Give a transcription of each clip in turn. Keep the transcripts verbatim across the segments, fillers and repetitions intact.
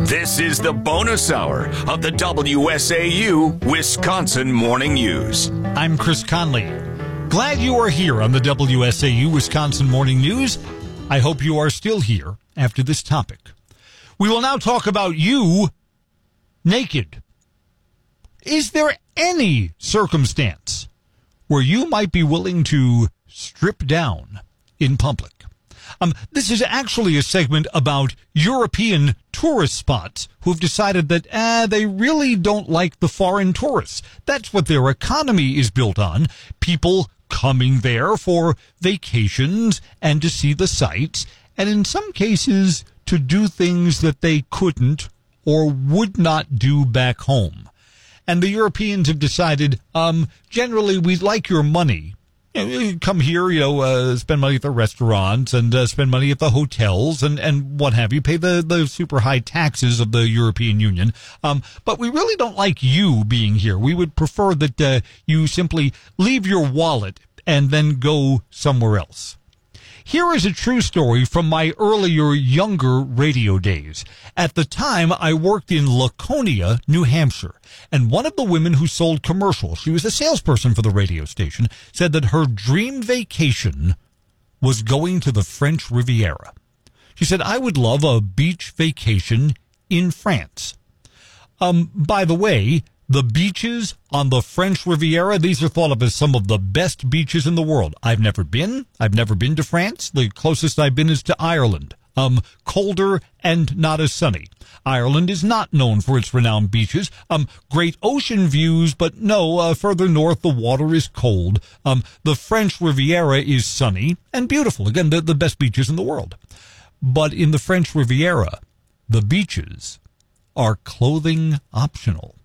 This is the bonus hour of the W S A U Wisconsin Morning News. I'm Chris Conley. Glad you are here on the W S A U Wisconsin Morning News. I hope you are still here after this topic. We will now talk about you naked. Is there any circumstance where you might be willing to strip down in public? Um, this is actually a segment about European tourist spots who've decided that uh, they really don't like the foreign tourists. That's what their economy is built on. People coming there for vacations and to see the sights, and in some cases to do things that they couldn't or would not do back home. And the Europeans have decided, um, generally we'd like your money. You know, come here, you know, uh, spend money at the restaurants and uh, spend money at the hotels and, and what have you. Pay the, the super high taxes of the European Union. Um, but we really don't like you being here. We would prefer that uh, you simply leave your wallet and then go somewhere else. Here is a true story from my earlier, younger radio days. At the time, I worked in Laconia, New Hampshire, and one of the women who sold commercials, she was a salesperson for the radio station, said that her dream vacation was going to the French Riviera. She said, I would love a beach vacation in France. Um, by the way, the beaches on the French Riviera, these are thought of as some of the best beaches in the world. I've never been. I've never been to France. The closest I've been is to Ireland. Um, colder and not as sunny. Ireland is not known for its renowned beaches. Um, great ocean views, but no, uh, further north the water is cold. Um, the French Riviera is sunny and beautiful. Again, the, the best beaches in the world. But in the French Riviera, the beaches are clothing optional.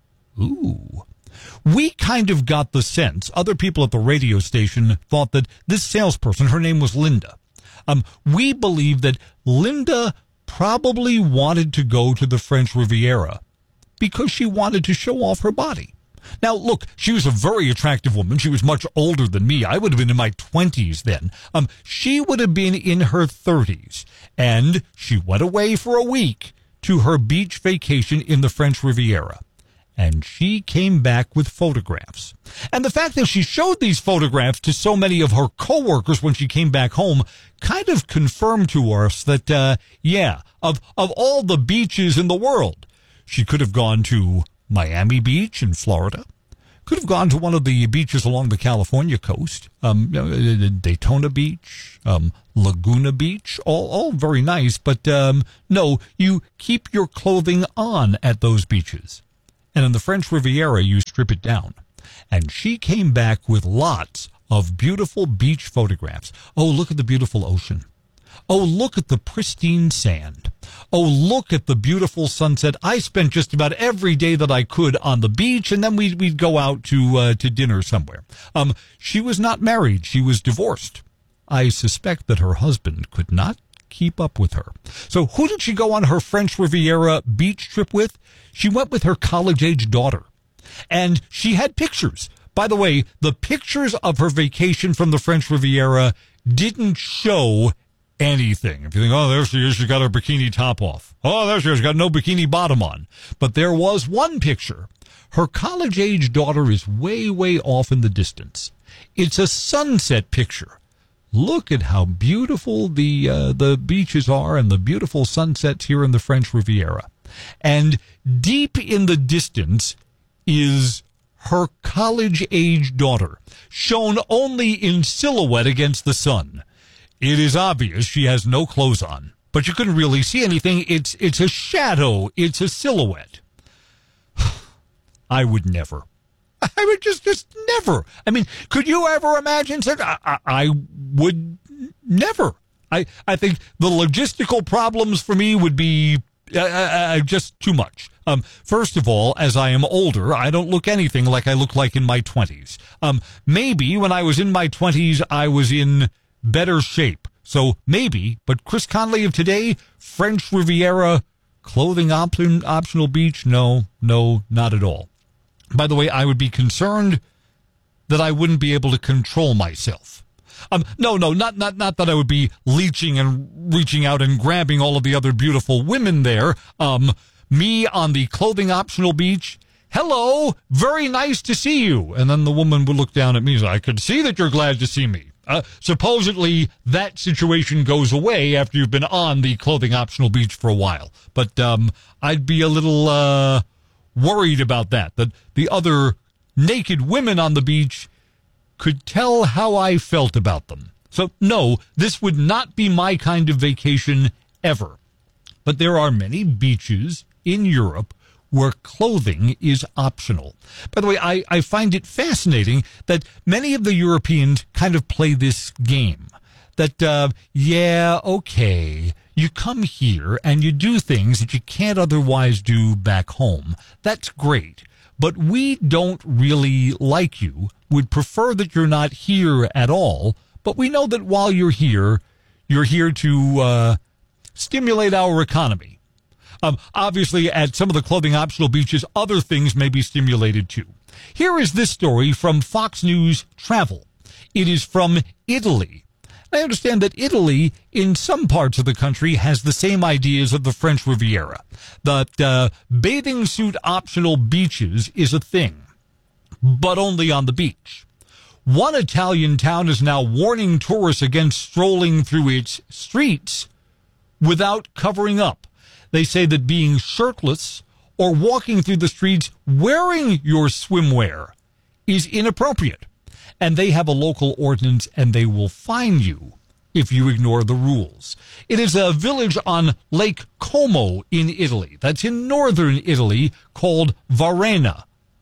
Ooh. We kind of got the sense, other people at the radio station thought that this salesperson, her name was Linda. Um, we believe that Linda probably wanted to go to the French Riviera because she wanted to show off her body. Now, look, she was a very attractive woman. She was much older than me. I would have been in my twenties then. Um, she would have been in her thirties, and she went away for a week to her beach vacation in the French Riviera. And she came back with photographs. And the fact that she showed these photographs to so many of her coworkers when she came back home kind of confirmed to us that, uh, yeah, of, of all the beaches in the world, she could have gone to Miami Beach in Florida, could have gone to one of the beaches along the California coast, um, Daytona Beach, um, Laguna Beach, all, all very nice. But, um, no, you keep your clothing on at those beaches. And in the French Riviera, you strip it down. And she came back with lots of beautiful beach photographs. Oh, look at the beautiful ocean. Oh, look at the pristine sand. Oh, look at the beautiful sunset. I spent just about every day that I could on the beach, and then we'd, we'd go out to uh, to dinner somewhere. Um, she was not married. She was divorced. I suspect that her husband could not keep up with her. So who did she go on her French Riviera beach trip with? She went with her college-age daughter. And she had pictures. By the way, the pictures of her vacation from the French Riviera didn't show anything. If you think, oh, there she is, she got her bikini top off. Oh, there she is, she got no bikini bottom on. But there was one picture. Her college-age daughter is way, way off in the distance. It's a sunset picture. Look at how beautiful the uh, the beaches are and the beautiful sunsets here in the French Riviera. And deep in the distance is her college-age daughter, shown only in silhouette against the sun. It is obvious she has no clothes on, but you couldn't really see anything. It's it's a shadow. It's a silhouette. I would never. I would just, just never. I mean, could you ever imagine such? I, I, I would never. I, I think the logistical problems for me would be uh, uh, just too much. Um, first of all, as I am older, I don't look anything like I look like in my twenties. Um, maybe when I was in my twenties, I was in better shape. So maybe, but Chris Conley of today, French Riviera, clothing op- optional beach, no, no, not at all. By the way, I would be concerned that I wouldn't be able to control myself. Um, no, no, not, not, not that I would be leeching and reaching out and grabbing all of the other beautiful women there. Um, me on the clothing optional beach. Hello, very nice to see you. And then the woman would look down at me and say, I could see that you're glad to see me. Uh, supposedly that situation goes away after you've been on the clothing optional beach for a while. But, um, I'd be a little, uh, worried about that, that the other naked women on the beach could tell how I felt about them. So, no, this would not be my kind of vacation ever. But there are many beaches in Europe where clothing is optional. By the way, I, I find it fascinating that many of the Europeans kind of play this game. That, uh, yeah, okay, you come here and you do things that you can't otherwise do back home. That's great. But we don't really like you, would prefer that you're not here at all, but we know that while you're here, you're here to uh, stimulate our economy. Um, obviously, at some of the clothing optional beaches, other things may be stimulated too. Here is this story from Fox News Travel. It is from Italy. I understand that Italy, in some parts of the country, has the same ideas of the French Riviera. That uh, bathing suit optional beaches is a thing, but only on the beach. One Italian town is now warning tourists against strolling through its streets without covering up. They say that being shirtless or walking through the streets wearing your swimwear is inappropriate. And they have a local ordinance, and they will fine you if you ignore the rules. It is a village on Lake Como in Italy. That's in northern Italy, called Varenna.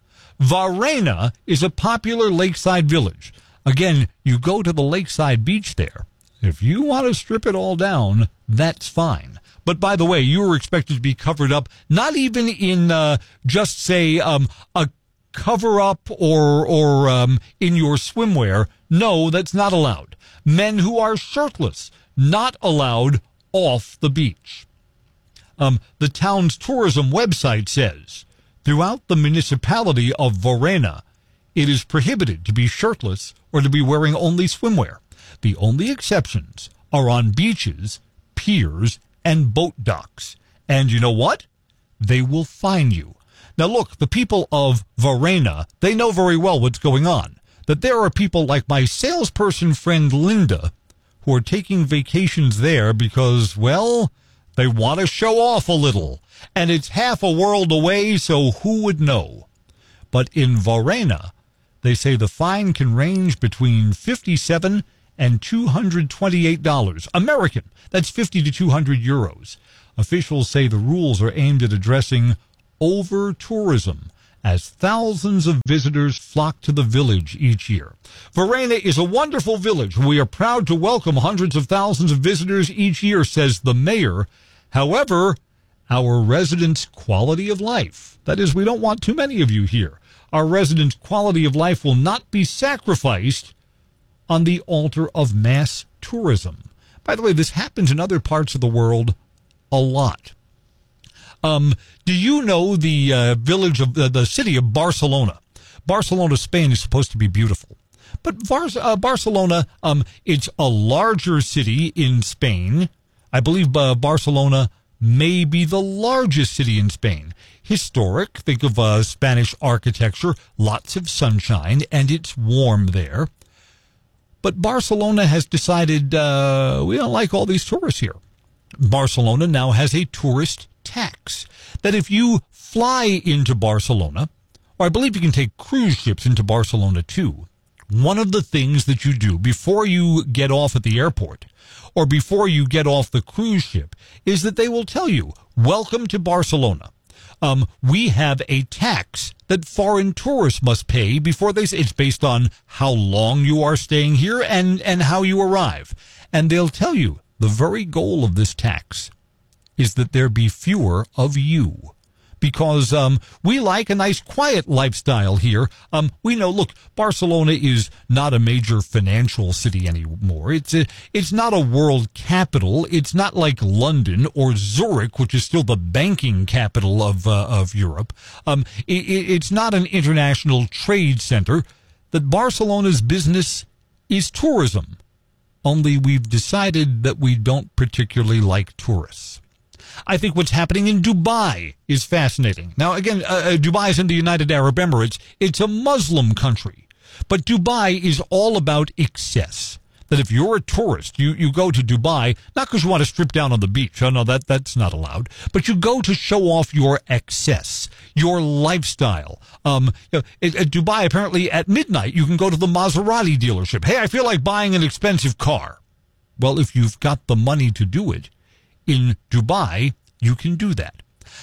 Varenna is a popular lakeside village. Again, you go to the lakeside beach there. If you want to strip it all down, that's fine. But by the way, you are expected to be covered up, not even in uh, just, say, um, a cover-up or, or um, in your swimwear. No, that's not allowed. Men who are shirtless, not allowed off the beach. Um, the town's tourism website says, throughout the municipality of Varenna, it is prohibited to be shirtless or to be wearing only swimwear. The only exceptions are on beaches, piers, and boat docks. And you know what? They will fine you. Now look, the people of Varenna, they know very well what's going on. That there are people like my salesperson friend Linda who are taking vacations there because, well, they want to show off a little. And it's half a world away, so who would know? But in Varenna, they say the fine can range between fifty-seven dollars and two hundred twenty-eight dollars. American. That's fifty to two hundred euros. Officials say the rules are aimed at addressing over-tourism as thousands of visitors flock to the village each year. Varenna is a wonderful village. We are proud to welcome hundreds of thousands of visitors each year, says the mayor. However, our residents' quality of life, that is, we don't want too many of you here. Our residents' quality of life will not be sacrificed on the altar of mass tourism. By the way, this happens in other parts of the world a lot. Um, do you know the uh, village of uh, the city of Barcelona? Barcelona, Spain is supposed to be beautiful. But Var- uh, Barcelona, um, it's a larger city in Spain. I believe uh, Barcelona may be the largest city in Spain. Historic, think of uh, Spanish architecture, lots of sunshine, and it's warm there. But Barcelona has decided uh, we don't like all these tourists here. Barcelona now has a tourist tax that if you fly into Barcelona, or I believe you can take cruise ships into Barcelona too, one of the things that you do before you get off at the airport or before you get off the cruise ship is that they will tell you, welcome to Barcelona. Um, we have a tax that foreign tourists must pay before they say it's based on how long you are staying here and, and how you arrive. And they'll tell you the very goal of this tax is that there be fewer of you. Because um, we like a nice quiet lifestyle here. Um, we know, look, Barcelona is not a major financial city anymore. It's a, it's not a world capital. It's not like London or Zurich, which is still the banking capital of uh, of Europe. Um, it, it's not an international trade center. That Barcelona's business is tourism. only we've decided that we don't particularly like tourists. I think what's happening in Dubai is fascinating. Now, again, uh, Dubai is in the United Arab Emirates. It's a Muslim country. But Dubai is all about excess. That if you're a tourist, you, you go to Dubai, not because you want to strip down on the beach. Oh, no, that, that's not allowed. But you go to show off your excess, your lifestyle. Um, you know, at, at Dubai, apparently at midnight, you can go to the Maserati dealership. Hey, I feel like buying an expensive car. Well, if you've got the money to do it, in Dubai, you can do that.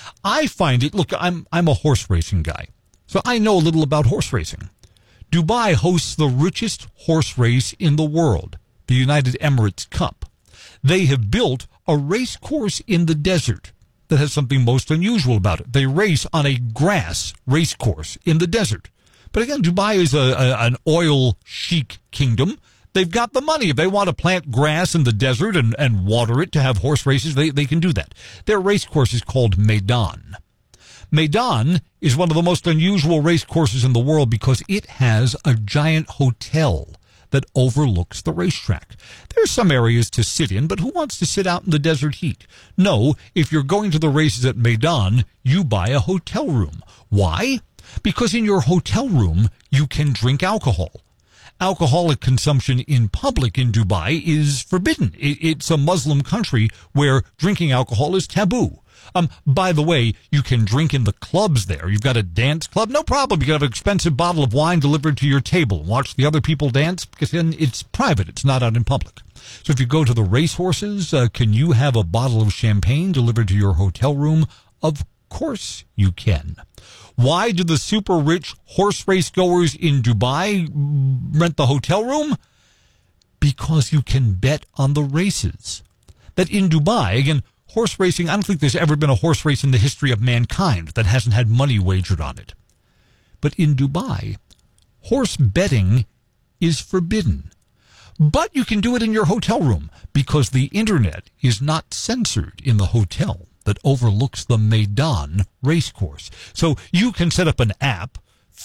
I find it, look, I'm, I'm a horse racing guy, so I know a little about horse racing. Dubai hosts the richest horse race in the world, the United Emirates Cup. They have built a race course in the desert that has something most unusual about it. They race on a grass race course in the desert. But again, Dubai is a, a, an oil chic kingdom. They've got the money. If they want to plant grass in the desert and, and water it to have horse races, they, they can do that. Their race course is called Meydan. Meydan is one of the most unusual race courses in the world because it has a giant hotel that overlooks the racetrack. There are some areas to sit in, but who wants to sit out in the desert heat? No, if you're going to the races at Meydan, you buy a hotel room. Why? Because in your hotel room, you can drink alcohol. Alcoholic consumption in public in Dubai is forbidden. It's a Muslim country where drinking alcohol is taboo. Um, by the way, you can drink in the clubs there. You've got a dance club, no problem. You can have an expensive bottle of wine delivered to your table and watch the other people dance because then it's private. It's not out in public. So if you go to the racehorses, uh, can you have a bottle of champagne delivered to your hotel room? Of course you can. Why do the super rich horse race goers in Dubai rent the hotel room? Because you can bet on the races. That in Dubai, again, horse racing, I don't think there's ever been a horse race in the history of mankind that hasn't had money wagered on it. But in Dubai, horse betting is forbidden. But you can do it in your hotel room because the internet is not censored in the hotel that overlooks the Meydan racecourse. So you can set up an app,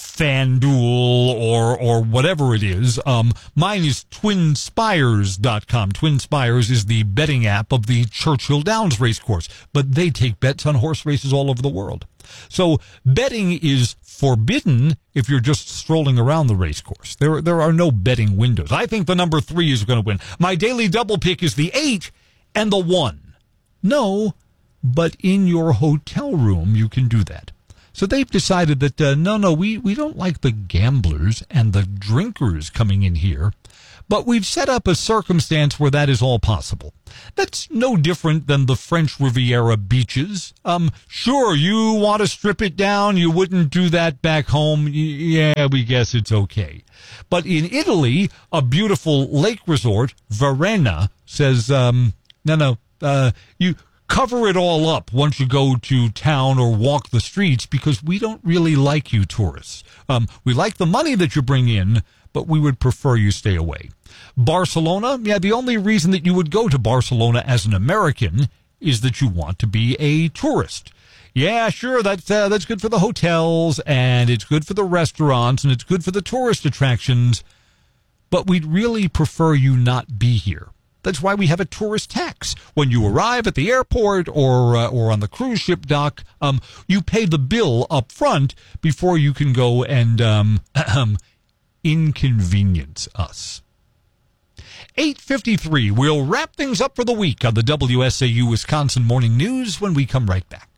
FanDuel or or whatever it is. Um, mine is twin spires dot com. Twin Spires is the betting app of the Churchill Downs racecourse, but they take bets on horse races all over the world. So betting is forbidden if you're just strolling around the racecourse. There, there are no betting windows. I think the number three is going to win. My daily double pick is the eight and the one. No, but in your hotel room, you can do that. So they've decided that, uh, no, no, we, we don't like the gamblers and the drinkers coming in here, but we've set up a circumstance where that is all possible. That's no different than the French Riviera beaches. Um, sure, you want to strip it down. You wouldn't do that back home. Y- yeah, we guess it's okay. But in Italy, a beautiful lake resort, Varenna, says, um, no, no, uh, you... cover it all up once you go to town or walk the streets because we don't really like you tourists. Um, we like the money that you bring in, but we would prefer you stay away. Barcelona, yeah, the only reason that you would go to Barcelona as an American is that you want to be a tourist. Yeah, sure, that's, uh, that's good for the hotels, and it's good for the restaurants, and it's good for the tourist attractions, but we'd really prefer you not be here. That's why we have a tourist tax. When you arrive at the airport or uh, or on the cruise ship dock, um, you pay the bill up front before you can go and um, inconvenience us. eight fifty-three, we'll wrap things up for the week on the W S A U Wisconsin Morning News when we come right back.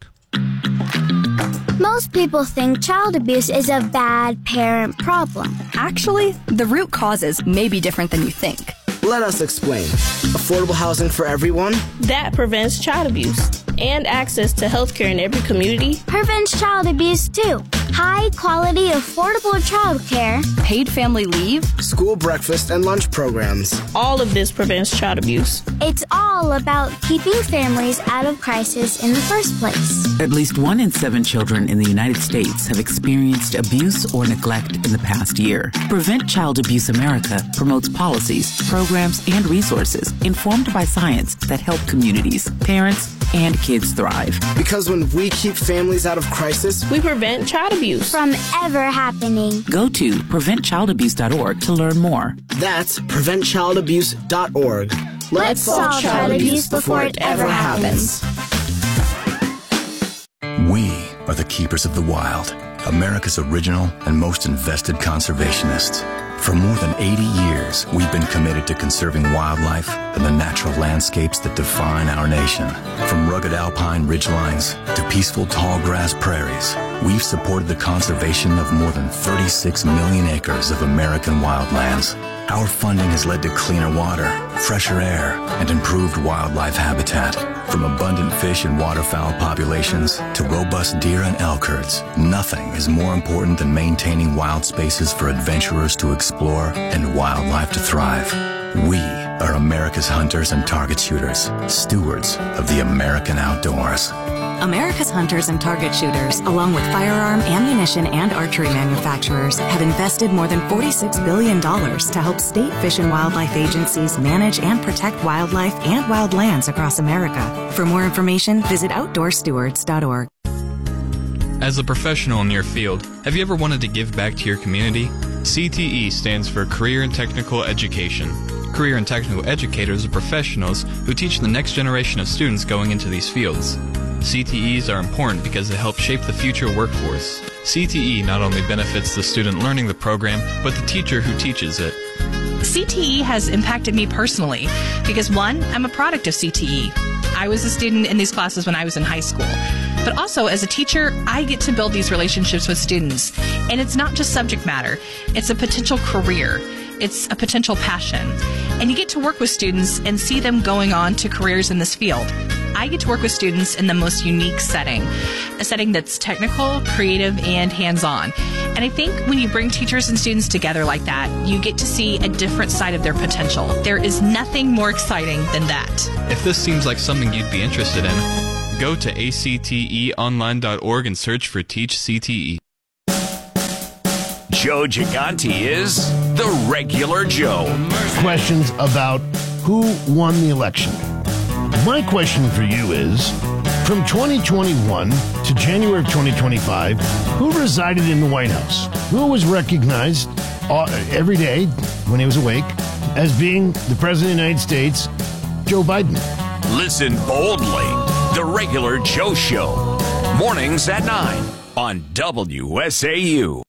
Most people think child abuse is a bad parent problem. Actually, the root causes may be different than you think. Let us explain. Affordable housing for everyone? That prevents child abuse. And access to health care in every community. Prevents child abuse, too. High-quality, affordable child care. Paid family leave. School breakfast and lunch programs. All of this prevents child abuse. It's all about keeping families out of crisis in the first place. At least one in seven children in the United States have experienced abuse or neglect in the past year. Prevent Child Abuse America promotes policies, programs, and resources informed by science that help communities, parents, and kids thrive. Because when we keep families out of crisis, we prevent child abuse from ever happening. Go to prevent child abuse dot org to learn more. That's prevent child abuse dot org. Let's, Let's solve child abuse before it ever happens. We are the keepers of the wild, America's original and most invested conservationists. For more than eighty years, we've been committed to conserving wildlife and the natural landscapes that define our nation. From rugged alpine ridgelines to peaceful tall grass prairies, we've supported the conservation of more than thirty-six million acres of American wildlands. Our funding has led to cleaner water, fresher air, and improved wildlife habitat. From abundant fish and waterfowl populations to robust deer and elk herds, nothing is more important than maintaining wild spaces for adventurers to explore and wildlife to thrive. We are America's hunters and target shooters, stewards of the American outdoors. America's hunters and target shooters, along with firearm, ammunition, and archery manufacturers, have invested more than forty-six billion dollars to help state fish and wildlife agencies manage and protect wildlife and wildlands across America. For more information, visit outdoor stewards dot org. As a professional in your field, have you ever wanted to give back to your community? C T E stands for Career and Technical Education. Career and Technical Educators are professionals who teach the next generation of students going into these fields. C T Es are important because they help shape the future workforce. C T E not only benefits the student learning the program, but the teacher who teaches it. C T E has impacted me personally because, one, I'm a product of C T E. I was a student in these classes when I was in high school. But also, as a teacher, I get to build these relationships with students. And it's not just subject matter. It's a potential career. It's a potential passion. And you get to work with students and see them going on to careers in this field. I get to work with students in the most unique setting, a setting that's technical, creative, and hands-on. And I think when you bring teachers and students together like that, you get to see a different side of their potential. There is nothing more exciting than that. If this seems like something you'd be interested in, go to A C T E online dot org and search for Teach C T E. Joe Gigante is the Regular Joe. Questions about who won the election. My question for you is, from twenty twenty-one to January of twenty twenty-five, who resided in the White House? Who was recognized every day when he was awake as being the President of the United States, Joe Biden? Listen boldly. The Regular Joe Show. Mornings at nine on W S A U.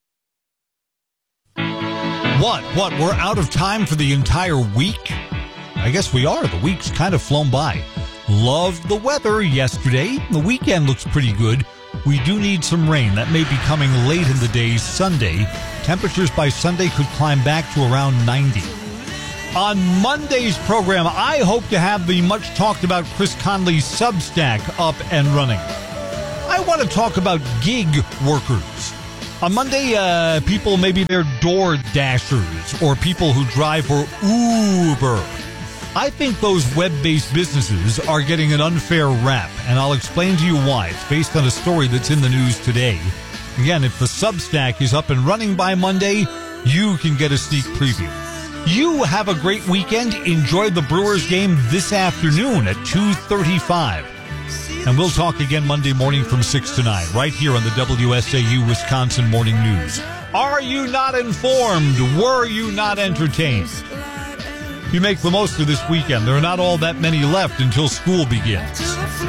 What? What? We're out of time for the entire week? I guess we are. The week's kind of flown by. Loved the weather yesterday. The weekend looks pretty good. We do need some rain. That may be coming late in the day Sunday. Temperatures by Sunday could climb back to around ninety. On Monday's program, I hope to have the much talked about Chris Conley's Substack up and running. I want to talk about gig workers. On Monday, uh, people, maybe they're Door Dashers or people who drive for Uber. I think those web-based businesses are getting an unfair rap, and I'll explain to you why. It's based on a story that's in the news today. Again, if the Substack is up and running by Monday, you can get a sneak preview. You have a great weekend. Enjoy the Brewers game this afternoon at two thirty-five. And we'll talk again Monday morning from six to nine, right here on the W S A U Wisconsin Morning News. Are you not informed? Were you not entertained? You make the most of this weekend. There are not all that many left until school begins.